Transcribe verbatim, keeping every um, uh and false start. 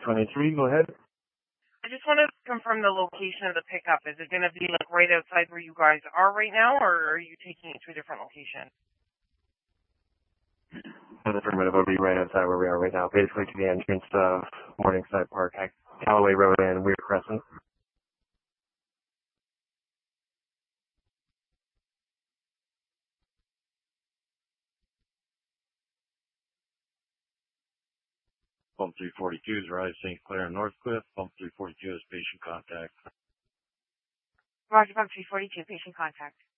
twenty-three, go ahead. I just wanted to confirm the location of the pickup. Is it going to be like right outside where you guys are right now, or are you taking it to a different location? For the affirmative, will be right outside where we are right now, basically to the entrance of Morningside Park, Callaway Road, and Weir Crescent. Pump three forty-two is Rise Saint Clair and Northcliffe. Pump three forty-two is patient contact. Roger, Pump three forty-two, patient contact.